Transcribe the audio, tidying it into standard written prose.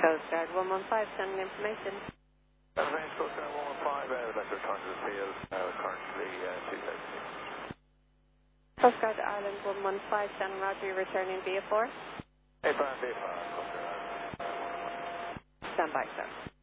Coast Guard 115, sending information. Advance Coast Guard 115, I would like to return to the field, currently 270. Coast Guard Ireland 115, sending Roger, returning via 4. Hey, Brian, Coast Guard Ireland. Stand by, sir.